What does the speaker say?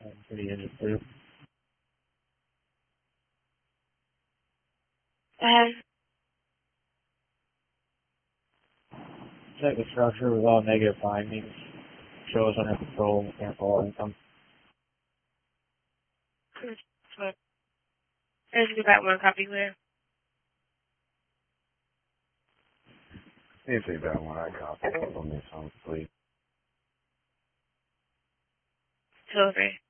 pretty interesting. Check the structure with all negative findings. Shows under control, mechanical income. Let's do that one copy clear. You take that one, I copy. Let me some sleep. Totally.